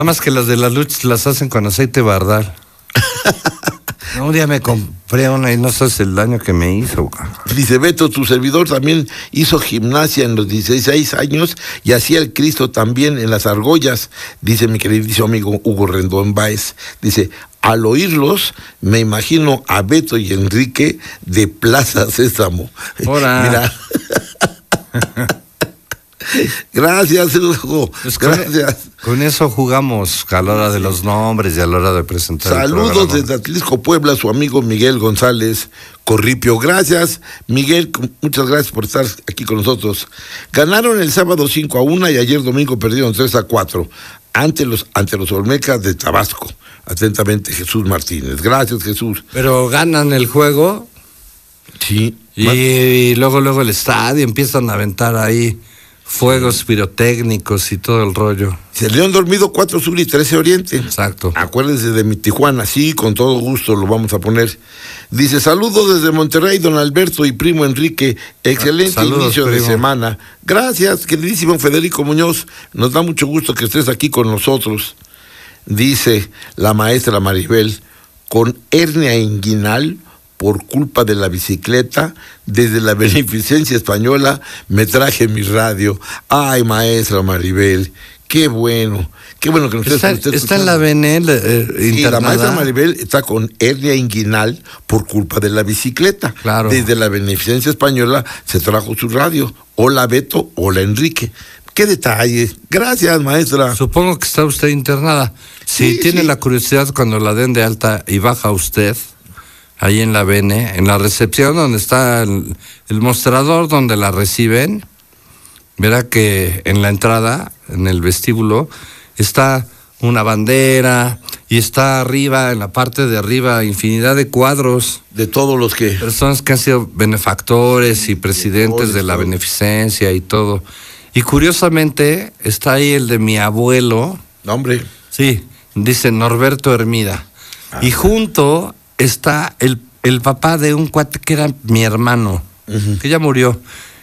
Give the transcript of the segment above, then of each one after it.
Nada más que las de las luchas las hacen con aceite Bardal. Un día me compré una y no sabes el daño que me hizo. Dice Beto, tu servidor también hizo gimnasia en los 16 años y hacía el Cristo también en las argollas, dice mi queridísimo amigo Hugo Rendón Báez. Dice, al oírlos, me imagino a Beto y Enrique de Plaza Sésamo. Hola. Mira. Gracias, Hugo. Pues gracias. Con eso jugamos a la hora de los nombres y a la hora de presentar. Saludos desde Atlisco, Puebla, su amigo Miguel González Corripio. Gracias, Miguel, muchas gracias por estar aquí con nosotros. Ganaron el sábado 5-1 y ayer domingo perdieron 3-4 ante los Olmecas de Tabasco. Atentamente, Jesús Martínez. Gracias, Jesús. Pero ganan el juego. Sí. Y luego el estadio empiezan a aventar ahí fuegos pirotécnicos y todo el rollo. Se León dormido 4 sur y 13 oriente. Exacto. Acuérdense de mi Tijuana, sí, con todo gusto lo vamos a poner. Dice, saludos desde Monterrey, don Alberto y primo Enrique. Excelente Saludos, inicio primo. de semana. Gracias, queridísimo Federico Muñoz. Nos da mucho gusto que estés aquí con nosotros. Dice la maestra Maribel, con hernia inguinal por culpa de la bicicleta, desde la beneficencia española me traje mi radio. Ay, maestra Maribel, qué bueno que nos está en la BNL internada. Y la maestra Maribel está con hernia inguinal por culpa de la bicicleta. Claro. Desde la beneficencia española se trajo su radio. Hola Beto, hola Enrique. Qué detalle. Gracias, maestra. Supongo que está usted internada. Si tiene la curiosidad, cuando la den de alta y baja usted, ahí en la BN, en la recepción donde está el mostrador donde la reciben, verá que en la entrada, en el vestíbulo, está una bandera y está arriba, en la parte de arriba, infinidad de cuadros. De todos los que... Personas que han sido benefactores y presidentes de la beneficencia y todo. Y curiosamente está ahí el de mi abuelo. Hombre. Sí, dice Norberto Hermida. Y junto está el papá de un cuate que era mi hermano, que ya murió.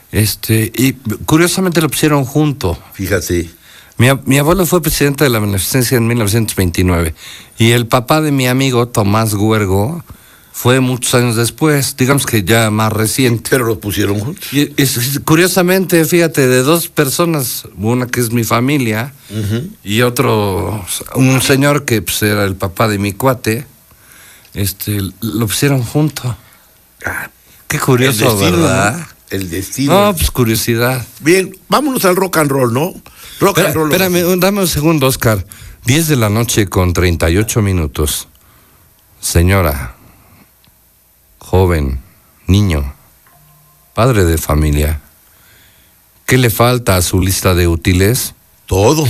Y curiosamente lo pusieron junto. Fíjate. Mi abuelo fue presidente de la beneficencia en 1929. Y el papá de mi amigo, Tomás Guergo, fue muchos años después, digamos que ya más reciente. Pero los pusieron juntos. Y curiosamente, fíjate, de dos personas, una que es mi familia, y otro, un señor que pues, era el papá de mi cuate, lo pusieron junto. Qué curioso, el destino, ¿verdad? ¿no? El destino. No, pues curiosidad. Bien, vámonos al rock and roll, ¿no? And roll. Espérame, dame un segundo, Oscar. 10 de la noche con 38 minutos. Señora, joven, niño, padre de familia, ¿qué le falta a su lista de útiles? Todo.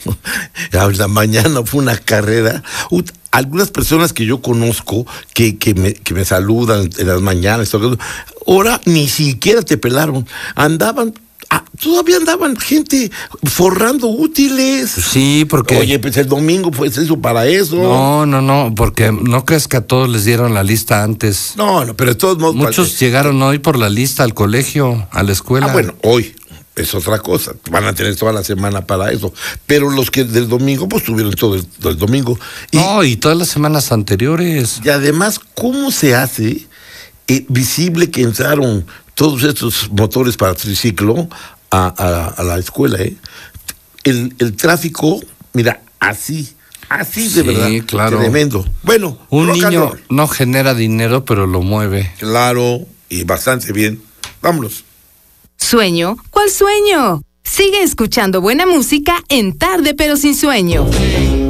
La mañana fue una carrera. Algunas personas que yo conozco que me saludan en las mañanas, ahora ni siquiera te pelaron. Todavía andaban gente forrando útiles. Sí, porque... Oye, pues el domingo fue eso para eso. No, porque no crees que a todos les dieron la lista antes. No, pero de todos modos... Muchos llegaron hoy por la lista al colegio, a la escuela. Bueno, hoy es otra cosa. Van a tener toda la semana para eso. Pero los que del domingo, pues tuvieron todo el domingo. Y todas las semanas anteriores. Y además, ¿cómo se hace visible que entraron todos estos motores para triciclo a la escuela? El tráfico, mira, así de verdad. Sí, claro. Tremendo. Bueno, un niño no genera dinero, pero lo mueve. Claro, y bastante bien. Vámonos. ¿Sueño? ¿Cuál sueño? Sigue escuchando buena música en Tarde pero sin sueño.